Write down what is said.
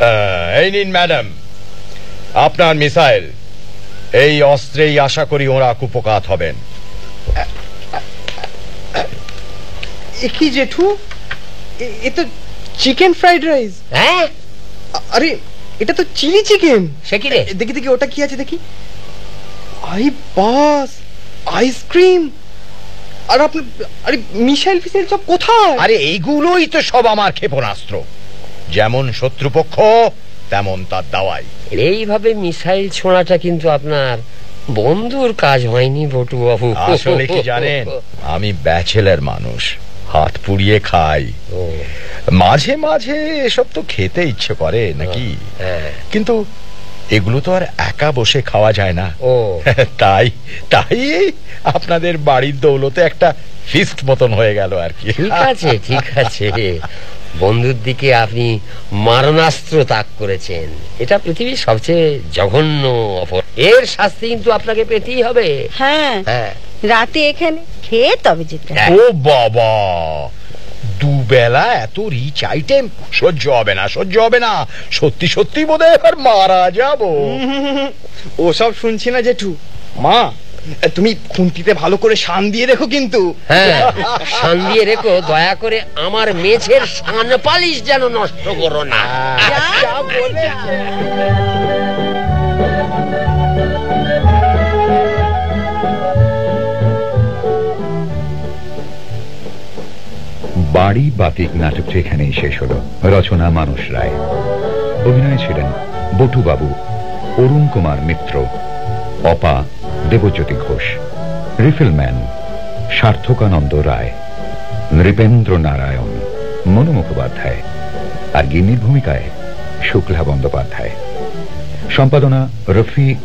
এই নিন ম্যাডাম আপনার মিসাইল। এই অস্ত্রেই আশা করি ওরা কুপকাত হবেন। কি জেঠু, এ তো চিকেন ফ্রাইড রাইস। হ্যাঁ, আরে এটা তো চিলি চিকেন। সে কি রে? দেখি দেখি ওটা কি আছে দেখি। I bus, ice cream. আর আপনি, আরে মিসাইল ফিসাইল সব কোথায়? আরে এইগুলোই তো সব আমার ক্ষেপণাস্ত্র। যেমন শত্রুপক্ষ তেমন তার দাওয়াই। এইভাবে মিসাইল ছোঁড়াটা কিন্তু আপনার বন্ধুর কাজ হয়নি বটু বাবু। আসলে কি জানেন, আমি ব্যাচেলর মানুষ, হাত পুড়িয়ে খাই। মাঝে মাঝে এসব তো খেতে ইচ্ছে করে নাকি, কিন্তু এগুলো তো আর একা বসে খাওয়া যায় না। তাই তাই আপনাদের বাড়ির দৌলতে একটা ফিস্ট মতন হয়ে গেল আর কি। ঠিক আছে ঠিক আছে, বন্ধুর দিকে আপনি মারণাস্ত্র তাক করেছেন। এটা পৃথিবীর সবচেয়ে জঘন্য অপরাধ। এর শাস্তি কিন্তু আপনাকে পেতেই হবে। হ্যাঁ, রাতে এখানে খেয়ে তবে যেতে। ও বাবা, দুবেলা এত রিচ আইটেম সহ্য হবে না, সহ্য হবে না। সত্যি সত্যি বোধহয় এবার মারা যাবো। ওসব শুনছি না জেঠু। মা, তুমি খুন্তিতে ভালো করে শান দিয়ে রেখো কিন্তু। হ্যাঁ, শান দিয়ে রেখো, দয়া করে আমার মেঝের শান পালিশ যেন নষ্ট করো না। বাড়ি বাতিক নাটকটি এখানেই শেষ হলো। রচনা মানস রায়, অভিনয় ছিলেন বটুবাবু, অরুণ কুমার মিত্র, অপা দেবজ্যোতি ঘোষ, রিফিলম্যান সার্থকানন্দ রায়, নৃপেন্দ্র নারায়ণ, মনু মুখোপাধ্যায়, আর গিন্নির ভূমিকায় শুক্লা বন্দ্যোপাধ্যায়। সম্পাদনা রফি